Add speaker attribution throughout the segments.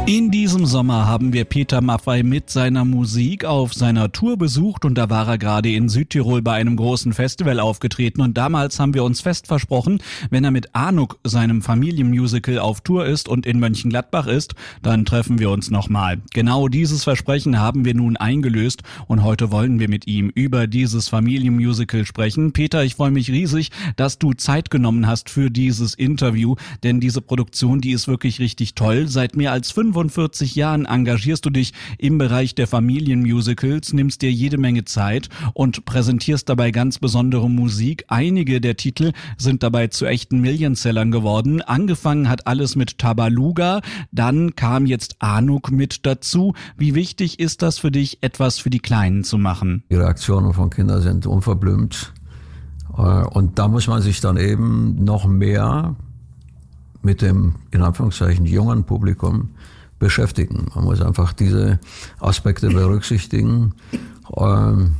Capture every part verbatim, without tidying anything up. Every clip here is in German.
Speaker 1: In diesem Sommer haben wir Peter Maffay mit seiner Musik auf seiner Tour besucht und da war er gerade in Südtirol bei einem großen Festival aufgetreten und damals haben wir uns fest versprochen, wenn er mit Anuk, seinem Familienmusical, auf Tour ist und in Mönchengladbach ist, dann treffen wir uns nochmal. Genau dieses Versprechen haben wir nun eingelöst und heute wollen wir mit ihm über dieses Familienmusical sprechen. Peter, ich freue mich riesig, dass du Zeit genommen hast für dieses Interview, denn diese Produktion, die ist wirklich richtig toll. Seit mehr als fünfundvierzig Jahren engagierst du dich im Bereich der Familienmusicals, nimmst dir jede Menge Zeit und präsentierst dabei ganz besondere Musik. Einige der Titel sind dabei zu echten Millionseller geworden. Angefangen hat alles mit Tabaluga, dann kam jetzt Anuk mit dazu. Wie wichtig ist das für dich, etwas für die Kleinen zu machen?
Speaker 2: Die Reaktionen von Kindern sind unverblümt und da muss man sich dann eben noch mehr mit dem, in Anführungszeichen, jungen Publikum beschäftigen. Man muss einfach diese Aspekte berücksichtigen. Ähm,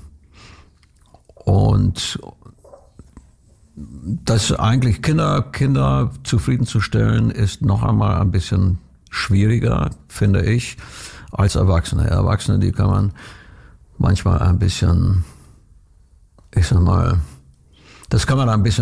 Speaker 2: und das eigentlich Kinder, Kinder zufriedenzustellen, ist noch einmal ein bisschen schwieriger, finde ich, als Erwachsene. Erwachsene, die kann man manchmal ein bisschen, ich sag mal, das kann man ein bisschen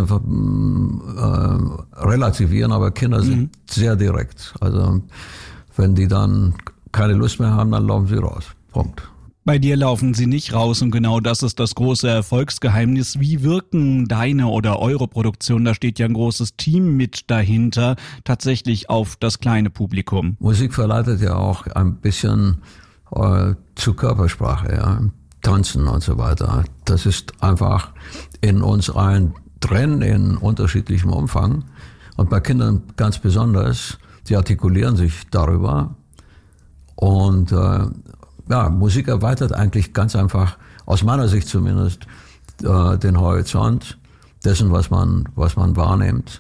Speaker 2: äh, relativieren, aber Kinder sind mhm. sehr direkt. Also wenn die dann keine Lust mehr haben, dann laufen sie raus. Punkt.
Speaker 1: Bei dir laufen sie nicht raus und genau das ist das große Erfolgsgeheimnis. Wie wirken deine oder eure Produktion, da steht ja ein großes Team mit dahinter, tatsächlich auf das kleine Publikum?
Speaker 2: Musik verleitet ja auch ein bisschen äh, zu Körpersprache, ja. Tanzen und so weiter. Das ist einfach in uns allen drin, in unterschiedlichem Umfang. Und bei Kindern ganz besonders, die artikulieren sich darüber. Und äh, ja, Musik erweitert eigentlich ganz einfach, aus meiner Sicht zumindest, äh, den Horizont dessen, was man, was man wahrnimmt.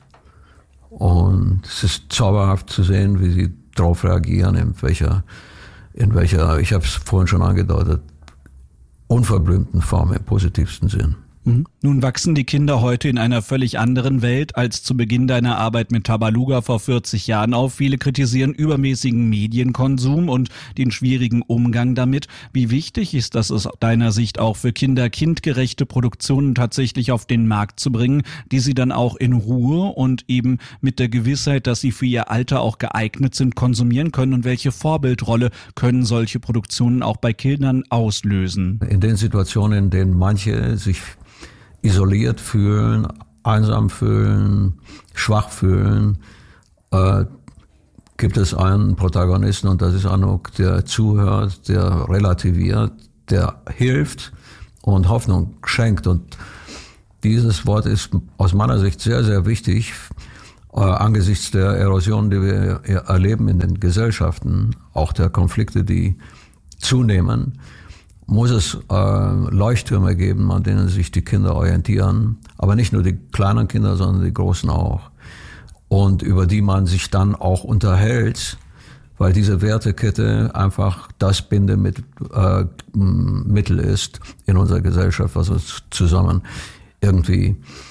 Speaker 2: Und es ist zauberhaft zu sehen, wie sie darauf reagieren, in welcher, in welcher, ich habe es vorhin schon angedeutet, unverblümten Form im positivsten Sinn.
Speaker 1: Nun wachsen die Kinder heute in einer völlig anderen Welt als zu Beginn deiner Arbeit mit Tabaluga vor vierzig Jahren auf. Viele kritisieren übermäßigen Medienkonsum und den schwierigen Umgang damit. Wie wichtig ist das aus deiner Sicht auch für Kinder, kindgerechte Produktionen tatsächlich auf den Markt zu bringen, die sie dann auch in Ruhe und eben mit der Gewissheit, dass sie für ihr Alter auch geeignet sind, konsumieren können? Und welche Vorbildrolle können solche Produktionen auch bei Kindern auslösen?
Speaker 2: In den Situationen, in denen manche sich isoliert fühlen, einsam fühlen, schwach fühlen, äh, gibt es einen Protagonisten und das ist Anuk, der zuhört, der relativiert, der hilft und Hoffnung schenkt. Und dieses Wort ist aus meiner Sicht sehr, sehr wichtig äh, angesichts der Erosion, die wir erleben in den Gesellschaften, auch der Konflikte, die zunehmen. Muss es äh, Leuchttürme geben, an denen sich die Kinder orientieren, aber nicht nur die kleinen Kinder, sondern die großen auch. Und über die man sich dann auch unterhält, weil diese Wertekette einfach das Bindemittel äh, Mittel ist in unserer Gesellschaft, was uns zusammen irgendwie,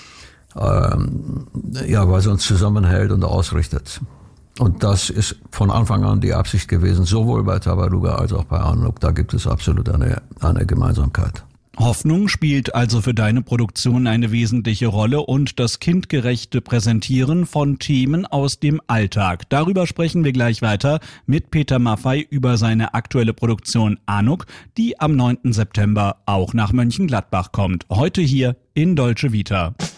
Speaker 2: ähm, ja, was uns zusammenhält und ausrichtet. Und das ist von Anfang an die Absicht gewesen, sowohl bei Tabaluga als auch bei Anuk. Da gibt es absolut eine, eine Gemeinsamkeit.
Speaker 1: Hoffnung spielt also für deine Produktion eine wesentliche Rolle und das kindgerechte Präsentieren von Themen aus dem Alltag. Darüber sprechen wir gleich weiter mit Peter Maffay über seine aktuelle Produktion Anuk, die am neunten September auch nach Mönchengladbach kommt. Heute hier in Dolce Vita.